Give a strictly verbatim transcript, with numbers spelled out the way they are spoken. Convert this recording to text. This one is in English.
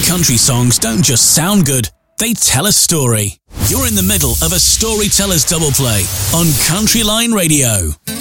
country songs don't just sound good, they tell a story. You're in the middle of a Storyteller's Double Play on Country Line Radio.